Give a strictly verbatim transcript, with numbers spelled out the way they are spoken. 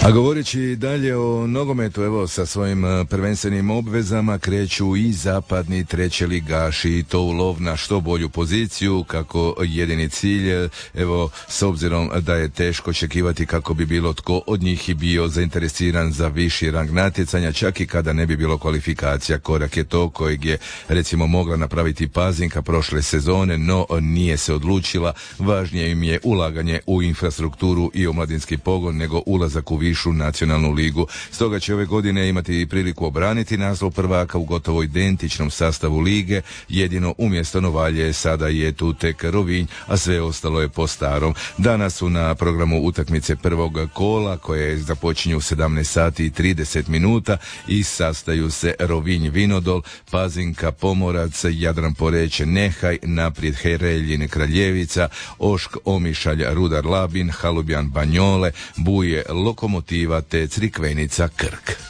A govoreći dalje o nogometu, evo sa svojim prvenstvenim obvezama kreću i zapadni trećeligaši i to u lov na što bolju poziciju, kako jedini cilj, evo s obzirom da je teško očekivati kako bi bilo tko od njih i bio zainteresiran za viši rang natjecanja, čak i kada ne bi bilo kvalifikacija. Korak je to kojeg je recimo mogla napraviti Pazinka prošle sezone, no nije se odlučila. Važnije im je ulaganje u infrastrukturu i omladinski pogon nego ulazak u višu nacionalnu ligu. Stoga će ove godine imati priliku obraniti naslov prvaka u gotovo identičnom sastavu lige. Jedino umjesto Novalje sada je tu tek Rovinj, a sve ostalo je po starom. Danas su na programu utakmice prvog kola koje započinju u sedamnaest sati i trideset minuta i sastaju se Rovinj Vinodol, Pazinka Pomorac, Jadran Poreć Nehaj, naprijed Hereljin Kraljevica, Ošk Omišalj Rudar Labin, Halubjan Banjole, Buje Lokomotiva te Crikvenica Krk.